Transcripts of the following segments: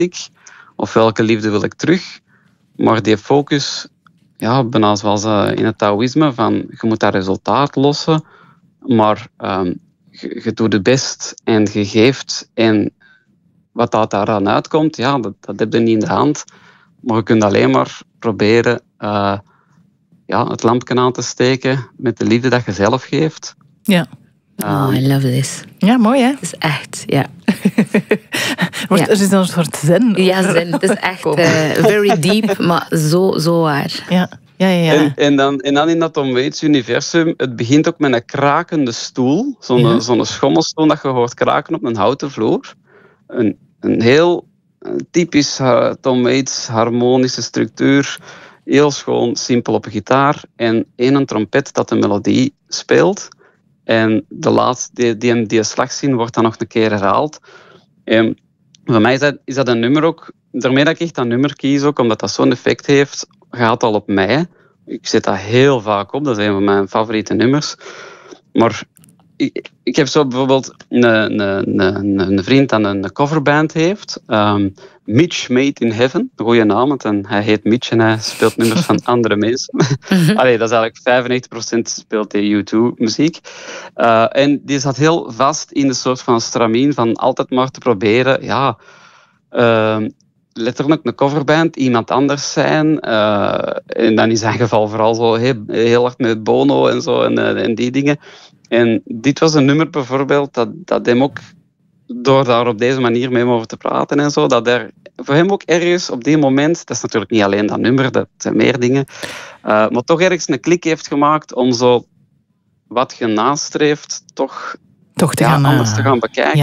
ik? Of welke liefde wil ik terug? Maar die focus, bijna zoals in het Taoïsme, van je moet dat resultaat lossen, maar je doet het best en je geeft en wat dat daaraan uitkomt, dat heb je niet in de hand. Maar je kunt alleen maar proberen het lampje aan te steken met de liefde dat je zelf geeft. Ja. I love this. Ja, mooi hè? Het is echt, ja. Er is een soort zen. Ja, zen. Het is echt very deep, maar zo waar. Ja. En dan in dat Tom Waits universum, het begint ook met een krakende stoel. Zo'n schommelstoel dat je hoort kraken op een houten vloer. Een heel typisch Tom Waits harmonische structuur. Heel schoon, simpel op een gitaar. En een trompet dat de melodie speelt. En de laatste, die slagzin wordt dan nog een keer herhaald. En voor mij is dat een nummer ook... Daarmee dat ik echt dat nummer kies ook, omdat dat zo'n effect heeft, gaat al op mij. Ik zet dat heel vaak op, dat is een van mijn favoriete nummers. Maar ik heb zo bijvoorbeeld een vriend dat een coverband heeft. Mitch Made in Heaven, een goede naam, want hij heet Mitch en hij speelt nummers van andere mensen. Allee, dat is eigenlijk 95% speelt hij U2-muziek. En die zat heel vast in de soort van stramien van altijd maar te proberen, letterlijk een coverband, iemand anders zijn. En dan in zijn geval vooral zo heel hard met Bono en zo en die dingen. En dit was een nummer bijvoorbeeld dat hem ook, door daar op deze manier mee over te praten en zo, dat er voor hem ook ergens op die moment, dat is natuurlijk niet alleen dat nummer, dat zijn meer dingen, maar toch ergens een klik heeft gemaakt om zo wat je nastreeft toch te gaan, anders te gaan bekijken.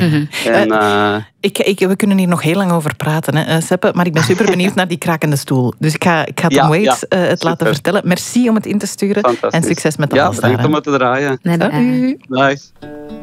En, we kunnen hier nog heel lang over praten, hè, Seppe, maar ik ben super benieuwd naar die krakende stoel. Dus ik ga Tom Waits het laten vertellen. Merci om het in te sturen en succes met de bedankt om het te draaien. Nice. Nice.